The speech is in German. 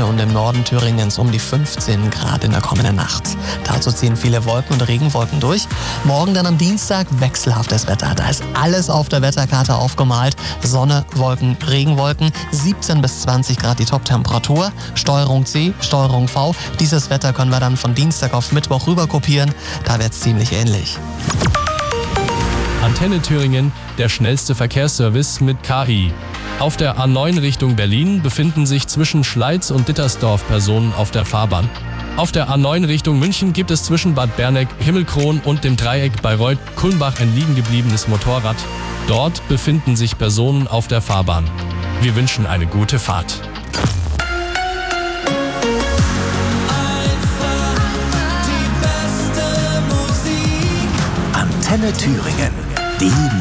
Mitte und im Norden Thüringens um die 15 Grad in der kommenden Nacht. Dazu ziehen viele Wolken und Regenwolken durch. Morgen dann am Dienstag wechselhaftes Wetter. Da ist alles auf der Wetterkarte aufgemalt. Sonne, Wolken, Regenwolken, 17 bis 20 Grad die Top-Temperatur. Steuerung C, Steuerung V. Dieses Wetter können wir dann von Dienstag auf Mittwoch rüber kopieren. Da wird es ziemlich ähnlich. Antenne Thüringen, der schnellste Verkehrsservice mit KI. Auf der A9 Richtung Berlin befinden sich zwischen Schleiz und Dittersdorf Personen auf der Fahrbahn. Auf der A9 Richtung München gibt es zwischen Bad Berneck, Himmelkron und dem Dreieck Bayreuth-Kulmbach ein liegen gebliebenes Motorrad. Dort befinden sich Personen auf der Fahrbahn. Wir wünschen eine gute Fahrt. Antenne Thüringen, die